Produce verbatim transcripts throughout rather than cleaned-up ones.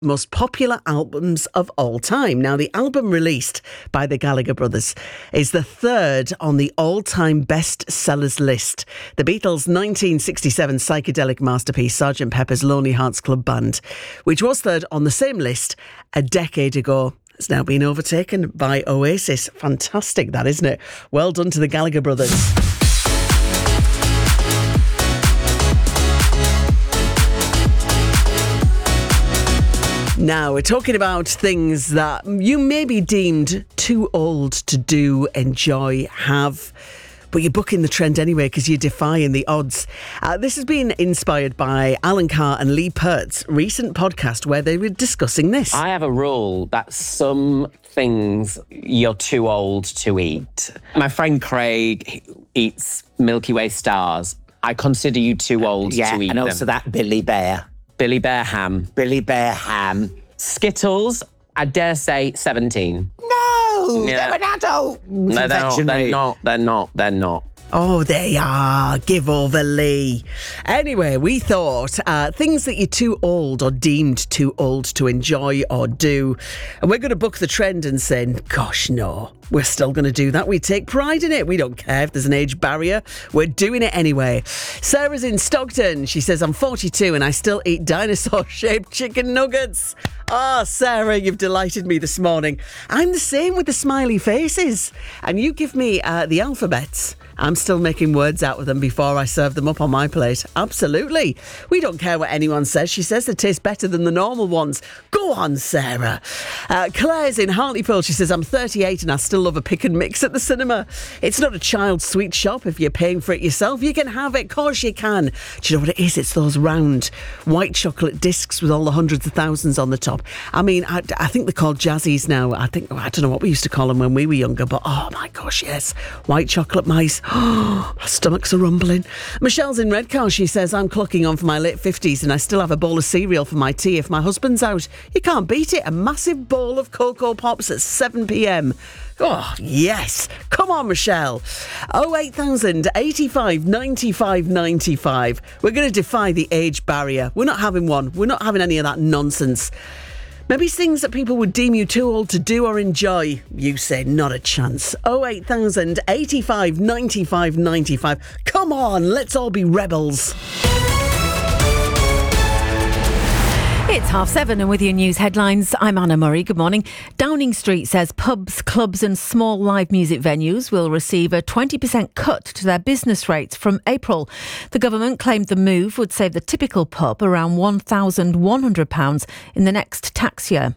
most popular albums of all time. Now, the album released by the Gallagher brothers is the third on the all-time best-sellers list. The Beatles' nineteen sixty-seven psychedelic masterpiece, Sergeant Pepper's Lonely Hearts Club Band, which was third on the same list a decade ago, has now been overtaken by Oasis. Fantastic, that, isn't it? Well done to the Gallagher brothers. Now, we're talking about things that you may be deemed too old to do, enjoy, have, but you're bucking the trend anyway because you're defying the odds. Uh, this has been inspired by Alan Carr and Lee Peart's recent podcast where they were discussing this. I have a rule that some things you're too old to eat. My friend Craig eats Milky Way stars. I consider you too old yeah, to eat and them. also that Billy Bear. Billy Bear ham. Billy Bear ham. Skittles, I dare say seventeen. No, Yeah. they're an adult. No, they're not, they're not, they're not, they're not. Oh, they are. Give over, Lee. Anyway, we thought uh, things that you're too old or deemed too old to enjoy or do. And we're going to buck the trend and say, gosh, no, we're still going to do that. We take pride in it. We don't care if there's an age barrier. We're doing it anyway. Sarah's in Stockton. She says, I'm forty-two and I still eat dinosaur-shaped chicken nuggets. Ah, oh, Sarah, you've delighted me this morning. I'm the same with the smiley faces. And you give me uh, the alphabets. I'm still making words out of them before I serve them up on my plate. Absolutely. We don't care what anyone says. She says they taste better than the normal ones. Go on, Sarah. Uh, Claire's in Hartlepool. She says, I'm thirty-eight and I still love a pick and mix at the cinema. It's not a child's sweet shop. If you're paying for it yourself, you can have it. Of course you can. Do you know what it is? It's those round white chocolate discs with all the hundreds of thousands on the top. I mean, I, I think they're called Jazzies now. I think, I don't know what we used to call them when we were younger, but oh my gosh, yes. White chocolate mice. Oh, my stomachs are rumbling. Michelle's in Redcar. She says, I'm clocking on for my late fifties and I still have a bowl of cereal for my tea if my husband's out. You can't beat it. A massive bowl of Cocoa Pops at seven p.m. Oh, yes. Come on, Michelle. oh eight thousand eighty-five ninety-five ninety-five. We're going to defy the age barrier. We're not having one. We're not having any of that nonsense. Maybe things that people would deem you too old to do or enjoy. You say not a chance. oh eight thousand eighty-five ninety-five ninety-five. Come on, let's all be rebels. It's half seven and with your news headlines, I'm Anna Murray. Good morning. Downing Street says pubs, clubs and small live music venues will receive a twenty percent cut to their business rates from April. The government claimed the move would save the typical pub around one thousand one hundred pounds in the next tax year.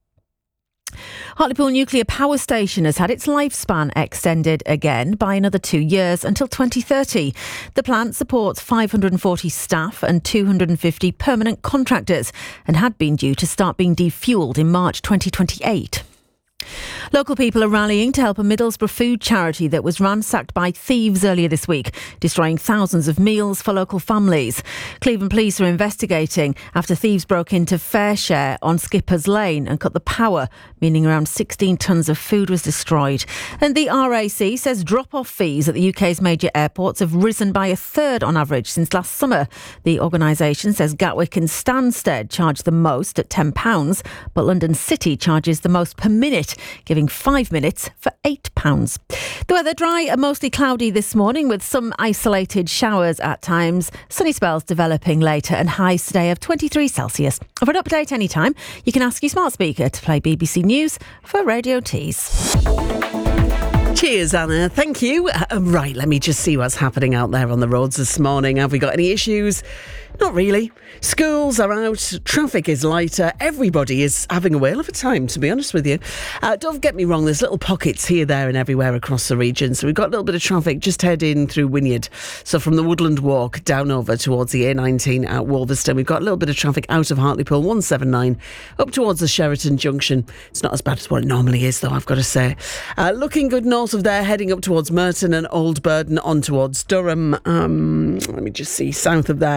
Hartlepool Nuclear Power Station has had its lifespan extended again by another two years until twenty thirty. The plant supports five hundred forty staff and two hundred fifty permanent contractors and had been due to start being defuelled in March twenty twenty-eight. Local people are rallying to help a Middlesbrough food charity that was ransacked by thieves earlier this week, destroying thousands of meals for local families. Cleveland police are investigating after thieves broke into Fairshare on Skipper's Lane and cut the power, meaning around sixteen tonnes of food was destroyed. And the R A C says drop-off fees at the U K's major airports have risen by a third on average since last summer. The organisation says Gatwick and Stansted charge the most at ten pounds, but London City charges the most per minute, giving five minutes for eight pounds. The weather dry and mostly cloudy this morning with some isolated showers at times. Sunny spells developing later and highs today of twenty-three Celsius. For an update anytime, you can ask your smart speaker to play B B C News for Radio Tees. Cheers, Anna. Thank you. Uh, right, let me just see what's happening out there on the roads this morning. Have we got any issues? Not really. Schools are out, traffic is lighter, everybody is having a whale of a time, to be honest with you. Uh, don't get me wrong, there's little pockets here, there and everywhere across the region. So we've got a little bit of traffic just heading through Wynyard. So from the Woodland Walk down over towards the A nineteen at Wolverston, we've got a little bit of traffic out of Hartlepool, one seventy-nine, up towards the Sheraton Junction. It's not as bad as what it normally is, though, I've got to say. Uh, looking good north of there, heading up towards Merton and Old Burden, on towards Durham. Um, let me just see, south of there.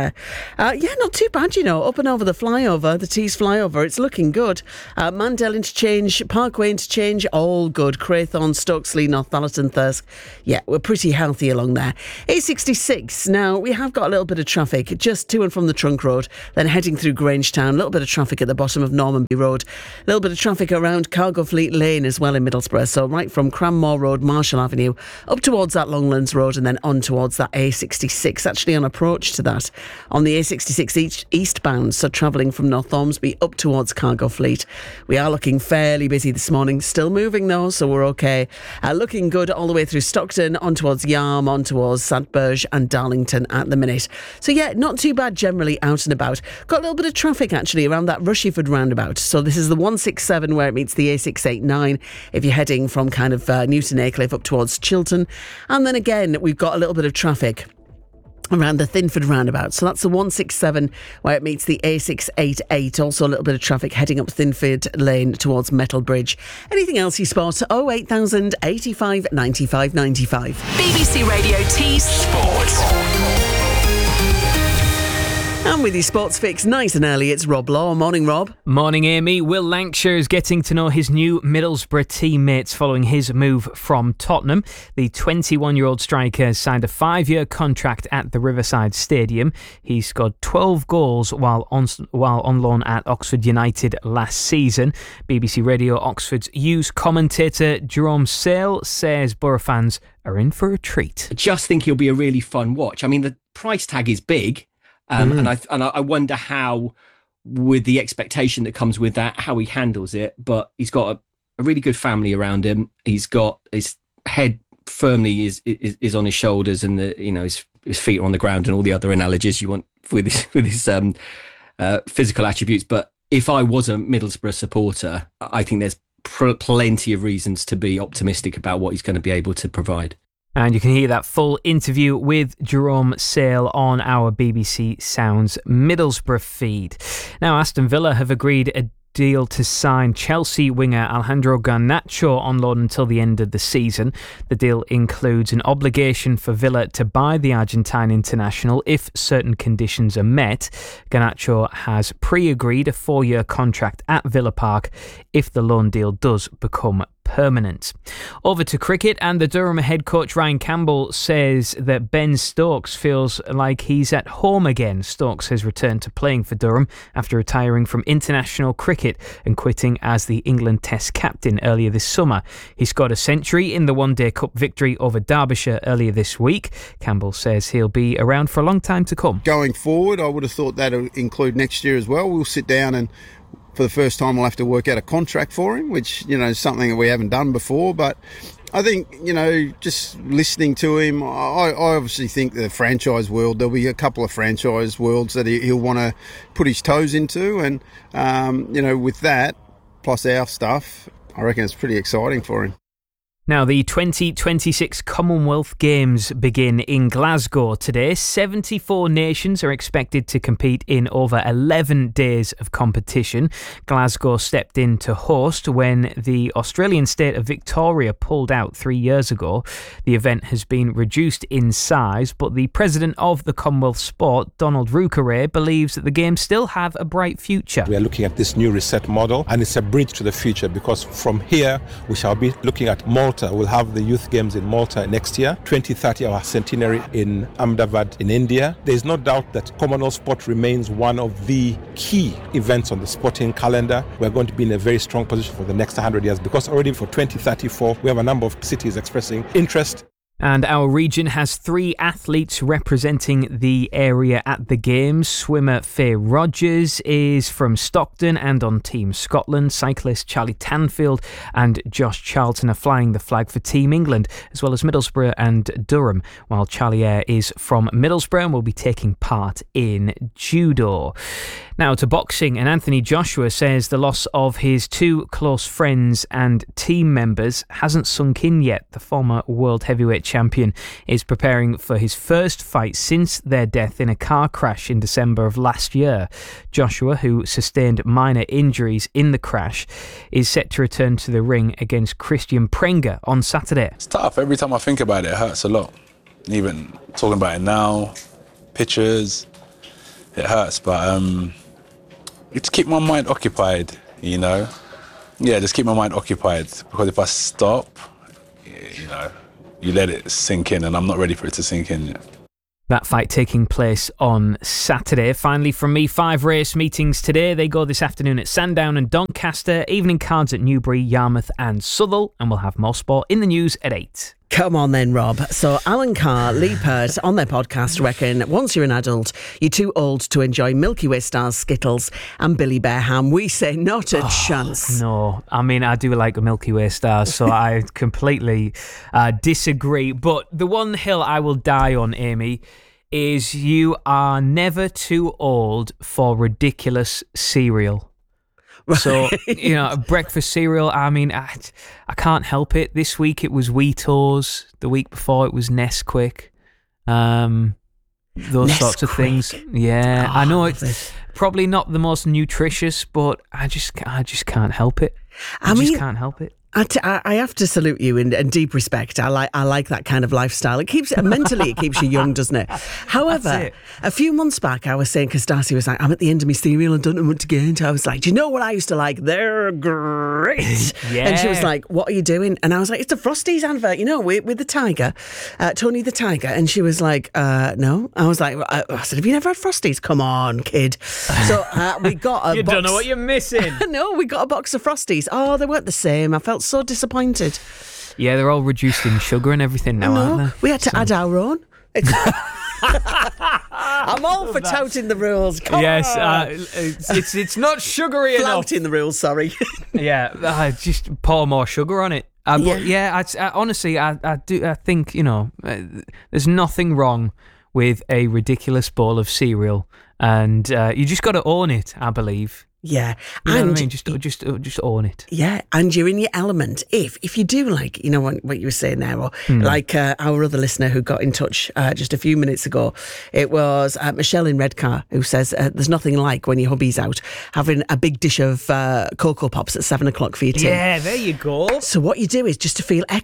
Uh, yeah, not too bad, you know. Up and over the flyover, the Tees flyover, it's looking good. Uh, Mandel interchange, Parkway interchange, all good. Craythorne, Stokesley, Northallerton, Thirsk. Yeah, we're pretty healthy along there. A sixty-six, now we have got a little bit of traffic just to and from the Trunk Road, then heading through Grangetown, a little bit of traffic at the bottom of Normanby Road, a little bit of traffic around Cargo Fleet Lane as well in Middlesbrough. So right from Cranmore Road, Marshall Avenue, up towards that Longlands Road and then on towards that A sixty-six. Actually on approach to that, on the A sixty-six east, eastbound, so travelling from North Ormsby up towards Cargo Fleet. We are looking fairly busy this morning, still moving though, so we're okay. Uh, looking good all the way through Stockton, on towards Yarm, on towards Sandburge and Darlington at the minute. So yeah, not too bad generally out and about. Got a little bit of traffic actually around that Rushiford roundabout. So this is the one sixty-seven where it meets the A six eighty-nine if you're heading from kind of uh, Newton Aycliffe up towards Chiltern. And then again, we've got a little bit of traffic around the Thinford roundabout. So that's the one sixty-seven where it meets the A six eighty-eight. Also a little bit of traffic heading up Thinford Lane towards Metal Bridge. Anything else you spot? oh eight thousand eighty-five ninety-five ninety-five. B B C Radio Tees Sports. And with your sports fix nice and early, it's Rob Law. Morning, Rob. Morning, Amy. Will Lancashire is getting to know his new Middlesbrough teammates following his move from Tottenham. The twenty-one-year-old striker has signed a five-year contract at the Riverside Stadium. He scored twelve goals while on, while on loan at Oxford United last season. B B C Radio Oxford's youth commentator Jerome Sale says Borough fans are in for a treat. I just think he'll be a really fun watch. I mean, the price tag is big. Um, mm. And I and I wonder how, with the expectation that comes with that, how he handles it. But he's got a, a really good family around him. He's got his head firmly is is, is on his shoulders, and the you know his, his feet are on the ground, and all the other analogies you want with his with his um, uh, physical attributes. But if I was a Middlesbrough supporter, I think there's pr- plenty of reasons to be optimistic about what he's going to be able to provide. And you can hear that full interview with Jerome Sale on our B B C Sounds Middlesbrough feed. Now, Aston Villa have agreed a deal to sign Chelsea winger Alejandro Garnacho on loan until the end of the season. The deal includes an obligation for Villa to buy the Argentine international if certain conditions are met. Garnacho has pre-agreed a four-year contract at Villa Park if the loan deal does become permanent. Over to cricket, and the Durham head coach Ryan Campbell says that Ben Stokes feels like he's at home again. Stokes has returned to playing for Durham after retiring from international cricket and quitting as the England Test captain earlier this summer. He scored a century in the One Day Cup victory over Derbyshire earlier this week. Campbell says he'll be around for a long time to come. Going forward, I would have thought that would include next year as well. We'll sit down and for the first time, we'll have to work out a contract for him, which, you know, is something that we haven't done before. But I think, you know, just listening to him, I, I obviously think the franchise world, there'll be a couple of franchise worlds that he, he'll want to put his toes into. And, um, you know, with that, plus our stuff, I reckon it's pretty exciting for him. Now, the twenty twenty-six Commonwealth Games begin in Glasgow today. seventy-four nations are expected to compete in over eleven days of competition. Glasgow stepped in to host when the Australian state of Victoria pulled out three years ago. The event has been reduced in size, but the president of the Commonwealth Sport, Donald Rucare, believes that the Games still have a bright future. We are looking at this new reset model, and it's a bridge to the future because from here we shall be looking at Malta. We'll have the Youth Games in Malta next year, twenty thirty, our centenary in Ahmedabad in India. There's no doubt that Commonwealth Sport remains one of the key events on the sporting calendar. We're going to be in a very strong position for the next one hundred years because already for twenty thirty-four, we have a number of cities expressing interest. And our region has three athletes representing the area at the Games. Swimmer Faye Rogers is from Stockton and on Team Scotland. Cyclist Charlie Tanfield and Josh Charlton are flying the flag for Team England, as well as Middlesbrough and Durham, while Charlie Eyre is from Middlesbrough and will be taking part in judo. Now to boxing, and Anthony Joshua says the loss of his two close friends and team members hasn't sunk in yet. The former world heavyweight champion is preparing for his first fight since their death in a car crash in December of last year. Joshua, who sustained minor injuries in the crash, is set to return to the ring against Christian Prenga on Saturday. It's tough. Every time I think about it, it hurts a lot. Even talking about it now, pictures, it hurts, but um, it's keep my mind occupied, you know. Yeah, just keep my mind occupied, because if I stop, you know, you let it sink in, and I'm not ready for it to sink in yet. That fight taking place on Saturday. Finally, from me, five race meetings today. They go this afternoon at Sandown and Doncaster, evening cards at Newbury, Yarmouth and Southwell, and we'll have more sport in the news at eight. Come on then, Rob. So Alan Carr, Lee Pert on their podcast reckon once you're an adult, you're too old to enjoy Milky Way stars, Skittles and Billy Bear ham. We say not a oh, chance. No, I mean, I do like a Milky Way stars, so I completely uh, disagree. But the one hill I will die on, Amy, is you are never too old for ridiculous cereal. So, you know, breakfast cereal, I mean, I, I can't help it. This week it was Wheatos. The week before it was Nesquik. Um, those Nesquik. sorts of things. Yeah, oh, I know it's it's probably not the most nutritious, but I just I just can't help it. I, I just mean, can't help it. I, t- I have to salute you in, in deep respect. I like I like that kind of lifestyle. It keeps mentally it keeps you young, doesn't it? However, it. a few months back, I was saying because Darcy was like, "I'm at the end of my cereal and don't know what to get." I was like, "Do you know what I used to like? They're great." Yeah. And she was like, "What are you doing?" And I was like, "It's a Frosties advert, you know, with, with the tiger, uh, Tony the Tiger." And she was like, uh, "No." I was like, I, I said, "Have you never had Frosties? Come on, kid." So uh, we got a You box. don't know what you're missing. No, we got a box of Frosties. Oh, they weren't the same. I felt so disappointed. Yeah, they're all reduced in sugar and everything now, No, aren't they? we had to So- add our own. It's I'm all for touting the rules. Come Yes, on. uh, it's, it's it's not sugary enough. Flouting the rules, sorry. Yeah, uh, just pour more sugar on it. Uh, Yeah. but yeah, I, I, honestly, I, I do. I think you know, uh, there's nothing wrong with a ridiculous bowl of cereal, and uh, you just got to own it. I believe. Yeah. You know and what I mean? Just, just, just own it. yeah, and you're in your element. If if you do like, you know what, what you were saying there, or Hmm. like uh, our other listener who got in touch uh, just a few minutes ago, it was uh, Michelle in Redcar who says uh, there's nothing like when your hubby's out having a big dish of uh, Cocoa Pops at seven o'clock for your tea. Yeah, there you go. So what you do is just to feel extra